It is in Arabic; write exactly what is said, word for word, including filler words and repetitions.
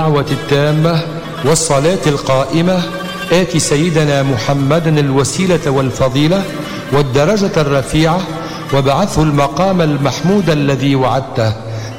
الدعوة التامة والصلاة القائمة آت سيدنا محمدا الوسيلة والفضيلة والدرجة الرفيعة وابعثه المقام المحمود الذي وعدته.